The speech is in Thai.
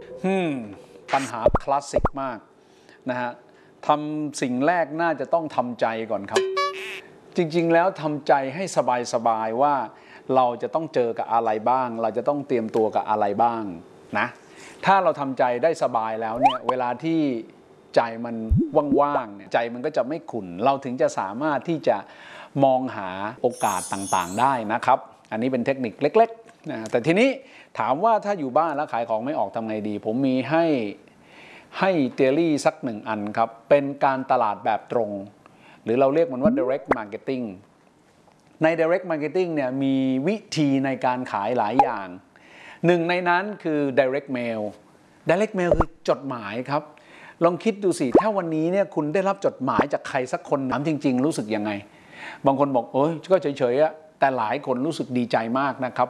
ปัญหาคลาสสิกมากนะฮะทำสิ่งแรกน่าจะต้องทำใจก่อนครับจริงๆแล้วทำใจให้สบายๆว่าเราจะต้องเจอกับอะไรบ้างเราจะต้องเตรียมตัวกับอะไรบ้างนะถ้าเราทำใจได้สบายแล้วเนี่ยเวลาที่ใจมันว่างๆเนี่ยใจมันก็จะไม่ขุ่นเราถึงจะสามารถที่จะมองหาโอกาสต่างๆได้นะครับอันนี้เป็นเทคนิคเล็กๆนะแต่ทีนี้ถามว่าถ้าอยู่บ้านแล้วขายของไม่ออกทำไงดีผมมีให้เทอรี่สักหนึ่งอันครับเป็นการตลาดแบบตรงหรือเราเรียกมันว่า direct marketing ใน direct marketing เนี่ยมีวิธีในการขายหลายอย่างหนึ่งในนั้นคือ direct mail direct mail คือจดหมายครับลองคิดดูสิถ้าวันนี้เนี่ยคุณได้รับจดหมายจากใครสักคนถามจริงๆรู้สึกยังไงบางคนบอกโอ้ยก็เฉยๆอะแต่หลายคนรู้สึกดีใจมากนะครับ